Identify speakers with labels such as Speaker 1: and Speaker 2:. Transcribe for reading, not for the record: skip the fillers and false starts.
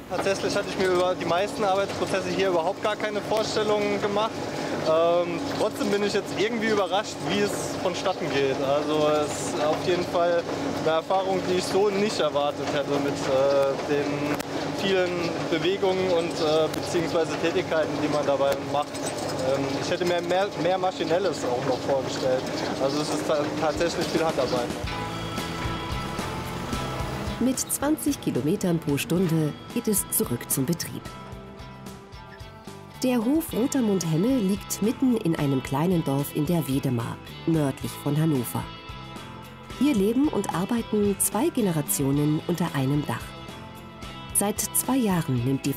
Speaker 1: Tatsächlich hatte ich mir über die meisten Arbeitsprozesse hier überhaupt gar keine Vorstellungen gemacht. Trotzdem bin ich jetzt irgendwie überrascht, wie es vonstatten geht. Also es ist auf jeden Fall eine Erfahrung, die ich so nicht erwartet hätte mit den vielen Bewegungen und beziehungsweise Tätigkeiten, die man dabei macht. Ich hätte mir mehr Maschinelles auch noch vorgestellt. Also es ist tatsächlich viel Handarbeit.
Speaker 2: Mit 20 Kilometern pro Stunde geht es zurück zum Betrieb. Der Hof Rotermund-Hemme liegt mitten in einem kleinen Dorf in der Wedemark, nördlich von Hannover. Hier leben und arbeiten 2 Generationen unter einem Dach. Seit 2 Jahren nimmt die